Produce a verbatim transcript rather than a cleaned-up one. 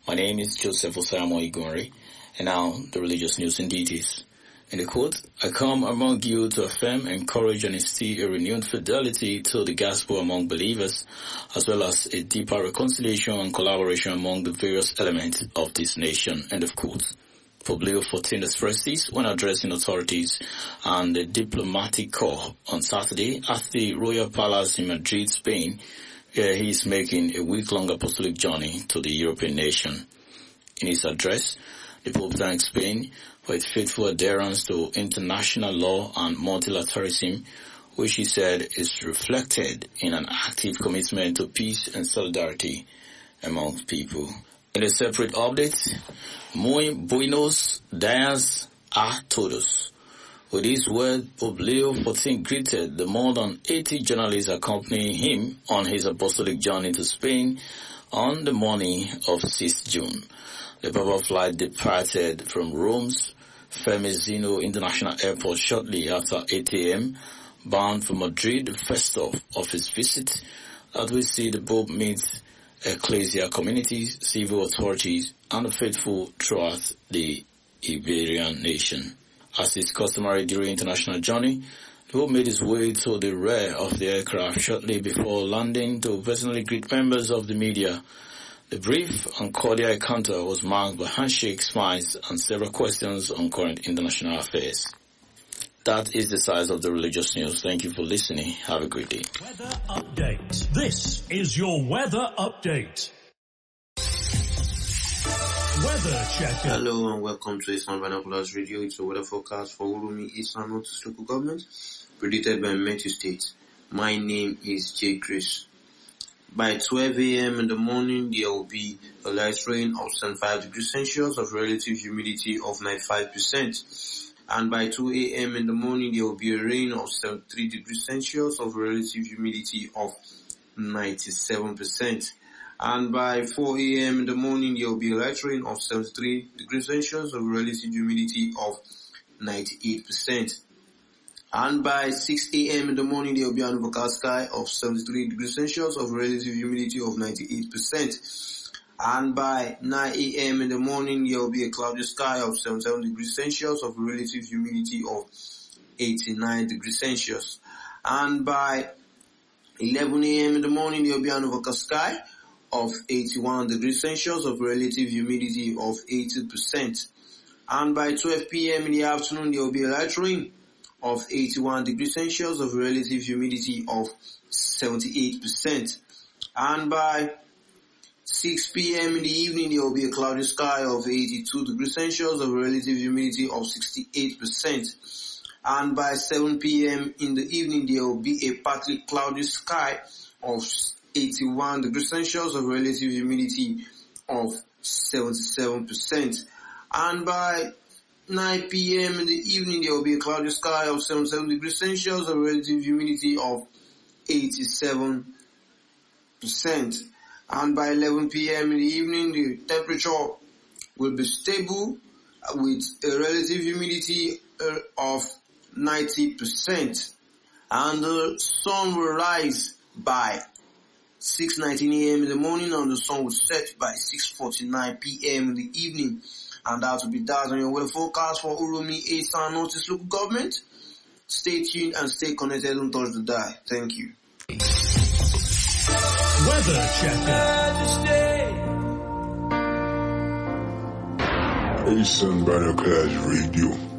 My name is Joseph Osamo Igori, and now the religious news in details. In the quote, I come among you to affirm, encourage, and instill a renewed fidelity to the gospel among believers, as well as a deeper reconciliation and collaboration among the various elements of this nation. End of quote. Pope Leo the fourteenth expressed this when addressing authorities and the diplomatic corps on Saturday at the Royal Palace in Madrid, Spain, where he is making a week-long apostolic journey to the European nation. In his address, the Pope thanked Spain for its faithful adherence to international law and multilateralism, which he said is reflected in an active commitment to peace and solidarity among people. In a separate update, Muy buenos dias a todos. With these words, Pope Leo the fourteenth greeted the more than eighty journalists accompanying him on his apostolic journey to Spain on the morning of sixth June. The papal flight departed from Rome's Fiumicino International Airport shortly after eight a.m., bound for Madrid, the first stop of his visit, that we see the Pope meet ecclesial communities, civil authorities, and the faithful throughout the Iberian nation. As is customary during international journey, the Pope made his way to the rear of the aircraft shortly before landing to personally greet members of the media. The brief and cordial encounter was marked by handshakes, smiles, and several questions on current international affairs. That is the size of the religious news. Thank you for listening. Have a great day. Weather update. This is your weather update. Weather checker. Hello and welcome to Eastern Binoculars Radio. It's a weather forecast for Urumi, Eastern Northeast Local Government, predicted by Meteo State. My name is J. Chris. By twelve a.m. in the morning, there will be a light rain of seventy-five degrees Celsius of relative humidity of ninety-five percent. And by two a.m. in the morning, there will be a rain of seventy-three degrees Celsius of relative humidity of ninety-seven percent. And by four a.m. in the morning, there will be a light rain of seventy-three degrees Celsius of relative humidity of ninety-eight percent. And by six a.m. in the morning, there will be an overcast sky of seventy-three degrees Celsius of relative humidity of ninety-eight percent. And by nine a.m. in the morning, there will be a cloudy sky of seventy-seven degrees Celsius of relative humidity of eighty-nine degrees Celsius. And by eleven a.m. in the morning, there will be an overcast sky of eighty-one degrees Celsius of relative humidity of eighty percent. And by twelve p.m. in the afternoon, there will be a light rain of eighty-one degrees Celsius of relative humidity of seventy-eight percent. And by six p.m. in the evening, there will be a cloudy sky of eighty-two degrees Celsius of relative humidity of sixty-eight percent. And by seven p.m. in the evening, there will be a partly cloudy sky of eighty-one degrees Celsius of relative humidity of seventy-seven percent. And by nine p.m. in the evening, there will be a cloudy sky of seventy-seven degrees Celsius of relative humidity of eighty-seven percent. And by eleven p.m. in the evening, the temperature will be stable with a relative humidity of ninety percent. And the sun will rise by six nineteen a.m. in the morning, and the sun will set by six forty-nine p.m. in the evening. And that will be that on your weather forecast for Urumi, Eastern Northeast Local Government. Stay tuned and stay connected. Don't touch the dial. Thank you. Weather checker. Eastern Binoculars Radio.